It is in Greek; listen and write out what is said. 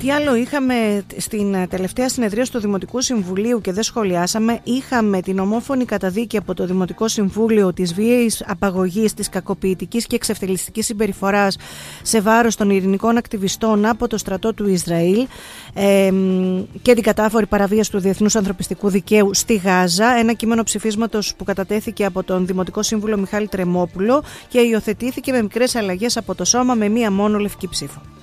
Τι άλλο είχαμε στην τελευταία συνεδρία του Δημοτικού Συμβουλίου και δεν σχολιάσαμε? Είχαμε την ομόφωνη καταδίκη από το Δημοτικό Συμβούλιο της βίαιης απαγωγής, της κακοποιητικής και εξευτελιστικής συμπεριφοράς σε βάρος των ειρηνικών ακτιβιστών από το στρατό του Ισραήλ και την κατάφορη παραβίαση του διεθνούς ανθρωπιστικού δικαίου στη Γάζα. Ένα κείμενο ψηφίσματος που κατατέθηκε από τον Δημοτικό Σύμβουλο Μιχάλη Τρεμόπουλο και υιοθετήθηκε με μικρές αλλαγές από το Σώμα με μία μόνο λευκή ψήφο.